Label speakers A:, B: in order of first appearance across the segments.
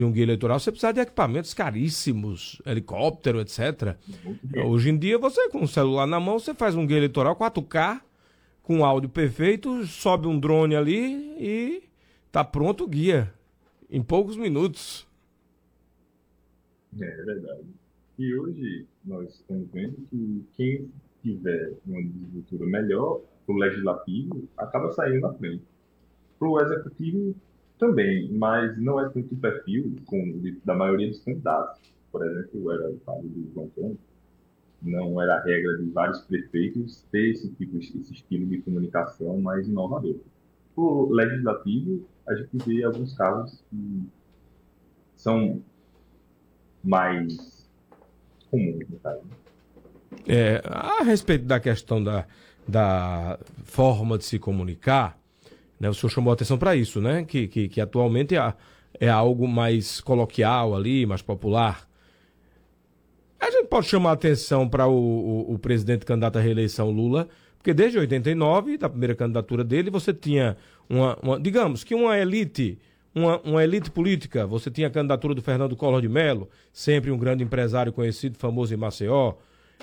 A: um guia eleitoral, você precisa de equipamentos caríssimos, helicóptero, etc. Hoje em dia, você com o celular na mão, você faz um guia eleitoral 4K, com áudio perfeito, sobe um drone ali e tá pronto o guia, em poucos minutos.
B: É verdade. E hoje nós estamos vendo que quem tiver uma desenvoltura melhor para o legislativo acaba saindo na frente. Para o executivo também, mas não é tanto o perfil da maioria dos candidatos. Por exemplo, era o caso do João Campos, não era a regra de vários prefeitos ter esse estilo de comunicação mais inovador. O legislativo, a gente vê alguns casos que são mais comuns, no caso.
A: A respeito da questão da forma de se comunicar, né, o senhor chamou a atenção para isso, né? Que atualmente é algo mais coloquial ali, mais popular. A gente pode chamar a atenção para o presidente candidato à reeleição Lula, porque desde 89, da primeira candidatura dele, você tinha digamos que uma elite política. Você tinha a candidatura do Fernando Collor de Mello, sempre um grande empresário conhecido, famoso em Maceió,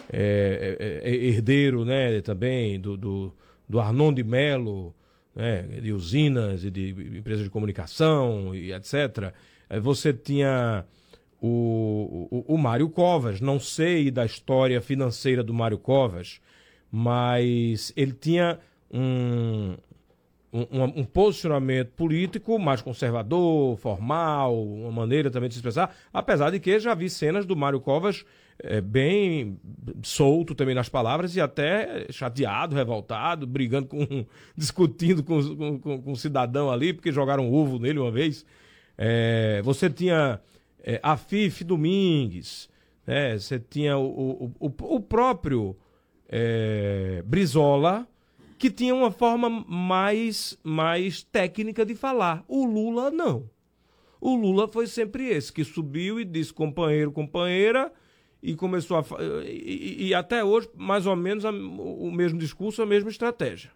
A: herdeiro, né, também do Arnon de Mello, né, de usinas e de empresas de comunicação e etc. Você tinha o Mário Covas, não sei da história financeira do Mário Covas, mas ele tinha um posicionamento político mais conservador, formal, uma maneira também de se expressar, apesar de que já vi cenas do Mário Covas bem solto também nas palavras e até chateado, revoltado, discutindo com um cidadão ali, porque jogaram ovo nele uma vez. Você tinha Afif Domingues, né? Você tinha o próprio Brizola, que tinha uma forma mais técnica de falar. O Lula, não. O Lula foi sempre esse, que subiu e disse companheiro, companheira, e começou e até hoje, mais ou menos, o mesmo discurso, a mesma estratégia.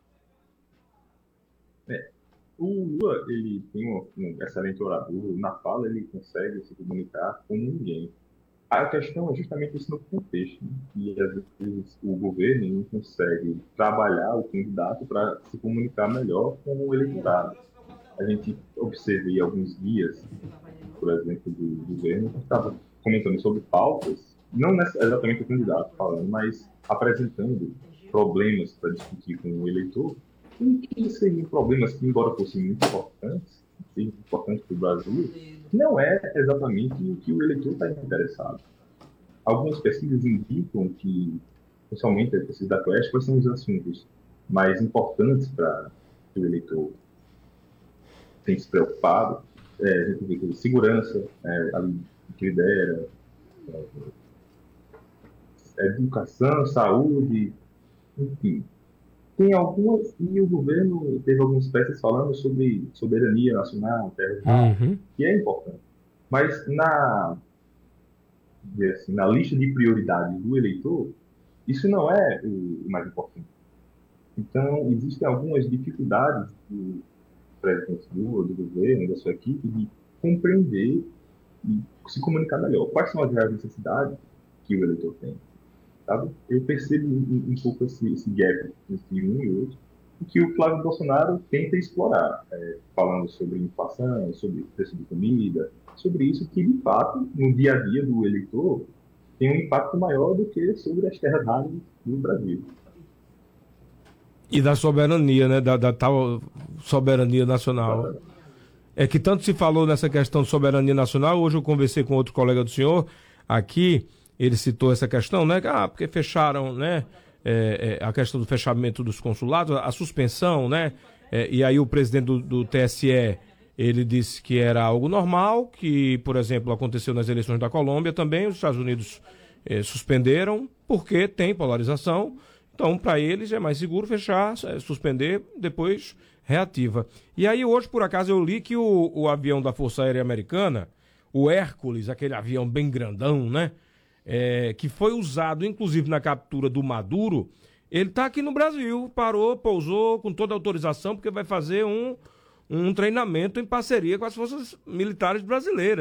B: O Lula, ele tem um excelente orador, na fala ele consegue se comunicar como ninguém. A questão é justamente isso no contexto, né? E às vezes o governo não consegue trabalhar o candidato para se comunicar melhor com o eleitorado. A gente observei alguns dias, por exemplo, do governo, que estava comentando sobre pautas, não exatamente o candidato falando, mas apresentando problemas para discutir com o eleitor, e que seriam problemas que, embora fossem muito importantes para o Brasil, não é exatamente o que o eleitor está interessado. Algumas pesquisas indicam que, principalmente a pesquisa da Quest, quais são os assuntos mais importantes para o eleitor tem se preocupado. A gente vê que segurança, ali que lidera, educação, saúde, enfim. Tem algumas, e o governo teve algumas peças falando sobre soberania nacional, terra, que é importante. Mas na lista de prioridades do eleitor, isso não é o mais importante. Então, existem algumas dificuldades do presidente Lula, do governo, da sua equipe, de compreender e se comunicar melhor. Quais são as reais necessidades que o eleitor tem? Sabe? Eu percebo um pouco esse gap entre um e outro, que o Flávio Bolsonaro tenta explorar, falando sobre inflação, sobre preço de comida, sobre isso que, de fato, no dia a dia do eleitor, tem um impacto maior do que sobre as terras raras do Brasil.
A: E da soberania, né? Da tal soberania nacional. É que tanto se falou nessa questão de soberania nacional. Hoje eu conversei com outro colega do senhor aqui, ele citou essa questão, né? Porque fecharam, né? A questão do fechamento dos consulados, a suspensão, né? E aí o presidente do TSE, ele disse que era algo normal, que, por exemplo, aconteceu nas eleições da Colômbia também, os Estados Unidos suspenderam, porque tem polarização. Então, para eles é mais seguro fechar, suspender, depois reativa. E aí hoje, por acaso, eu li que o avião da Força Aérea Americana, o Hércules, aquele avião bem grandão, né? Que foi usado, inclusive, na captura do Maduro, ele está aqui no Brasil, parou, pousou com toda a autorização, porque vai fazer um treinamento em parceria com as forças militares brasileiras.